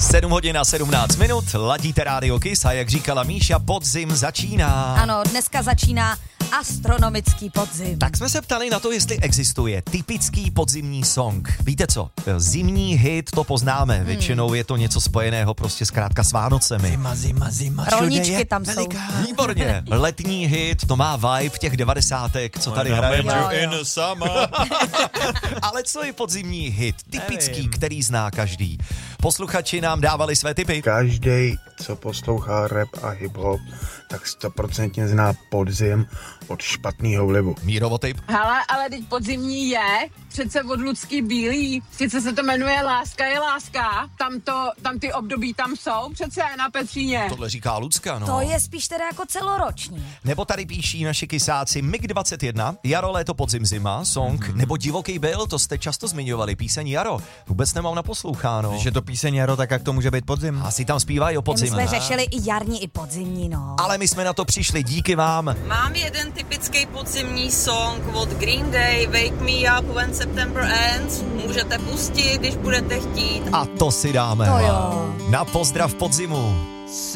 7 hodin a 17 minut, ladíte Rádio Kiss a jak říkala Míša, podzim začíná. Ano, dneska začíná astronomický podzim. Tak jsme se ptali na to, jestli existuje typický podzimní song. Víte co, zimní hit to poznáme, většinou je to něco spojeného prostě zkrátka s Vánocemi. Zima, Rolničky tam jsou. Výborně, letní hit, to má vibe těch 90. co tady hrajeme. Ale co je podzimní hit, typický, Nevím. který zná každý? Posluchači nám dávali své tipy. Každý, co poslouchá rap a hip-hop, tak 100% zná podzim od špatného vlivu. Mírovo tip. Hele, ale teď podzimní je, přece od Lucky Bílý, sice se to jmenuje Láska je láska, tam ty období tam jsou, přece na Petříně. Tohle říká Lucka, no. To je spíš teda jako celoroční. Nebo tady píší naši kysáci MiG-21, Jaro, léto, podzim, zima, song, nebo Divoký byl, to jste často zmiňovali, píseň Jaro. Vůbec nemám naposloucháno. Když je to píseň Jaro, tak jak to může být podzim? Asi tam zpívají o My podzimu. jsme řešili i jarní, i podzimní, no. Ale my jsme na to přišli, díky vám. Mám jeden typický podzimní song od Green Day, Wake Me Up When September Ends. Můžete pustit, když budete chtít. A to si dáme. To jo. Na pozdrav podzimu.